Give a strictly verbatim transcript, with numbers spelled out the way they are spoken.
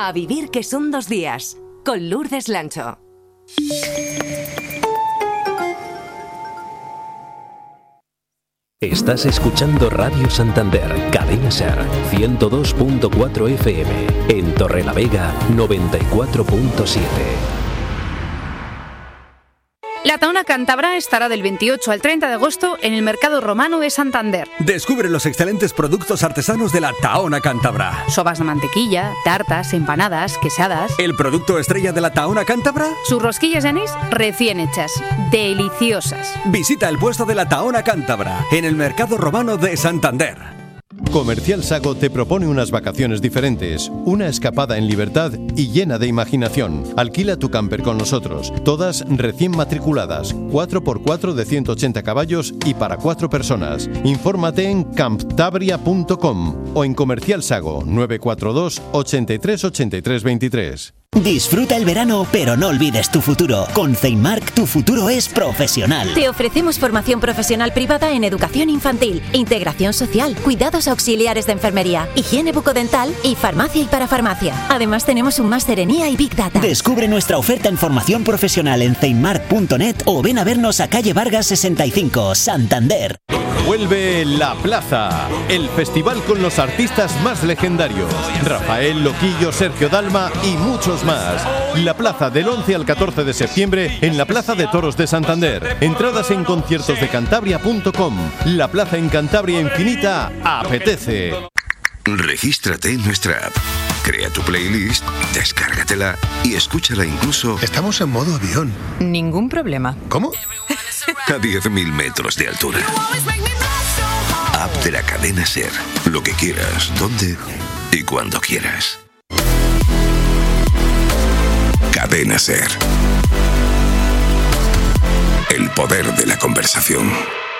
A vivir que son dos días, con Lourdes Lancho. Estás escuchando Radio Santander, Cadena Ser, ciento dos punto cuatro F M, en Torrelavega, noventa y cuatro punto siete. La Tahona Cántabra estará del veintiocho al treinta de agosto en el Mercado Romano de Santander. Descubre los excelentes productos artesanos de la Tahona Cántabra. Sobas de mantequilla, tartas, empanadas, quesadas. ¿El producto estrella de la Tahona Cántabra? Sus rosquillas de anís recién hechas, deliciosas. Visita el puesto de la Tahona Cántabra en el Mercado Romano de Santander. Comercial Sago te propone unas vacaciones diferentes, una escapada en libertad y llena de imaginación. Alquila tu camper con nosotros, todas recién matriculadas, cuatro por cuatro de ciento ochenta caballos y para cuatro personas. Infórmate en camptabria punto com o en Comercial Sago nueve cuatro dos, ochenta y tres, ochenta y tres, veintitrés. Disfruta el verano, pero no olvides tu futuro. Con Ceinmark, tu futuro es profesional. Te ofrecemos formación profesional privada en educación infantil, integración social, cuidados auxiliares de enfermería, higiene bucodental y farmacia y parafarmacia. Además, tenemos un máster en I A y Big Data. Descubre nuestra oferta en formación profesional en ceinmark punto net o ven a vernos a calle Vargas sesenta y cinco, Santander. Vuelve La Plaza, el festival con los artistas más legendarios. Rafael, Loquillo, Sergio Dalma y muchos más. La Plaza del once al catorce de septiembre en la Plaza de Toros de Santander. Entradas en conciertos de cantabria punto com. La Plaza en Cantabria Infinita apetece. Regístrate en nuestra app. Crea tu playlist, descárgatela y escúchala incluso... Estamos en modo avión. Ningún problema. ¿Cómo? A diez mil metros de altura. App de la cadena Ser. Lo que quieras, donde y cuando quieras. Cadena Ser. El poder de la conversación.